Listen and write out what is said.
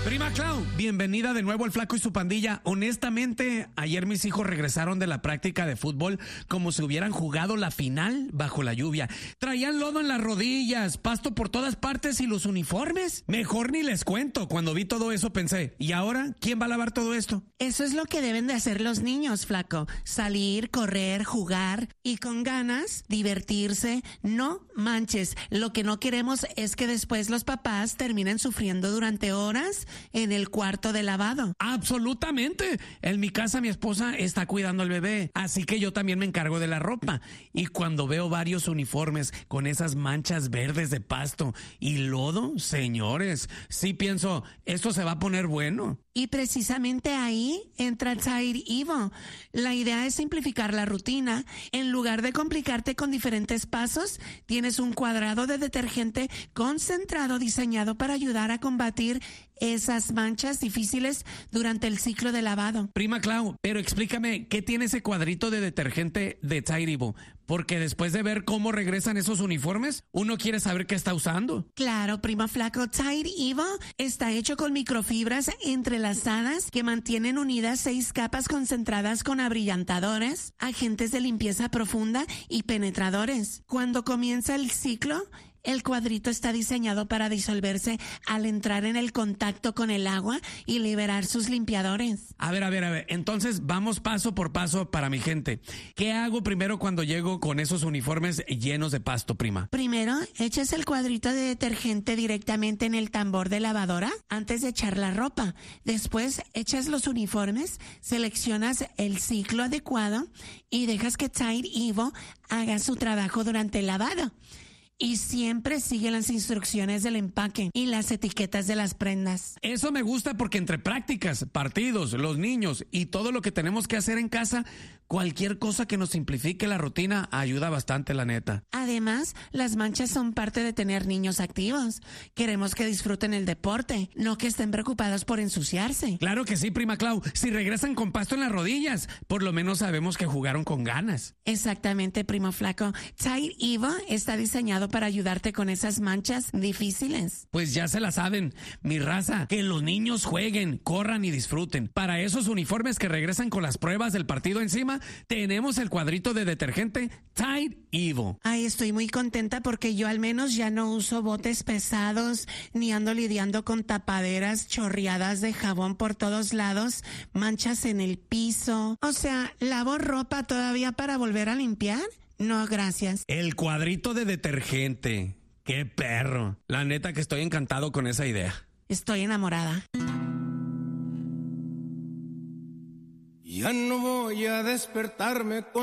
Prima Clau, bienvenida de nuevo al Flaco y su pandilla. Honestamente, ayer mis hijos regresaron de la práctica de fútbol como si hubieran jugado la final bajo la lluvia. Traían lodo en las rodillas, pasto por todas partes y los uniformes. Mejor ni les cuento. Cuando vi todo eso pensé, ¿y ahora quién va a lavar todo esto? Eso es lo que deben de hacer los niños, Flaco. Salir, correr, jugar y con ganas, divertirse. No manches, lo que no queremos es que después los papás terminen sufriendo durante horas en el cuarto de lavado. Absolutamente. En mi casa mi esposa está cuidando al bebé, así que yo también me encargo de la ropa. Y cuando veo varios uniformes con esas manchas verdes de pasto y lodo, señores, sí pienso, esto se va a poner bueno. Y precisamente ahí entra Tide Evo. La idea es simplificar la rutina. En lugar de complicarte con diferentes pasos, tienes un cuadrado de detergente concentrado diseñado para ayudar a combatir esas manchas difíciles durante el ciclo de lavado. Prima Clau, pero explícame, ¿qué tiene ese cuadrito de detergente de Tide Evo? Porque después de ver cómo regresan esos uniformes, uno quiere saber qué está usando. Claro, primo Flaco, Tide Evo está hecho con microfibras entrelazadas que mantienen unidas 6 capas concentradas con abrillantadores, agentes de limpieza profunda y penetradores. Cuando comienza el ciclo, el cuadrito está diseñado para disolverse al entrar en el contacto con el agua y liberar sus limpiadores. A ver, entonces vamos paso por paso para mi gente. ¿Qué hago primero cuando llego con esos uniformes llenos de pasto, prima? Primero, echas el cuadrito de detergente directamente en el tambor de lavadora antes de echar la ropa. Después, echas los uniformes, seleccionas el ciclo adecuado y dejas que Tide Evo haga su trabajo durante el lavado. Y siempre sigue las instrucciones del empaque y las etiquetas de las prendas. Eso me gusta porque entre prácticas, partidos, los niños y todo lo que tenemos que hacer en casa, cualquier cosa que nos simplifique la rutina ayuda bastante, la neta. Además, las manchas son parte de tener niños activos. Queremos que disfruten el deporte, no que estén preocupados por ensuciarse. Claro que sí, prima Clau. Si regresan con pasto en las rodillas, por lo menos sabemos que jugaron con ganas. Exactamente, primo Flaco. Tide Evo está diseñado para ayudarte con esas manchas difíciles. Pues ya se la saben, mi raza, que los niños jueguen, corran y disfruten. Para esos uniformes que regresan con las pruebas del partido encima, tenemos el cuadrito de detergente Tide Evo. Ay, estoy muy contenta porque yo al menos ya no uso botes pesados, ni ando lidiando con tapaderas chorreadas de jabón por todos lados, manchas en el piso. O sea, ¿lavo ropa todavía para volver a limpiar? No, gracias. El cuadrito de detergente. ¡Qué perro! La neta que estoy encantado con esa idea. Estoy enamorada. Ya no voy a despertarme con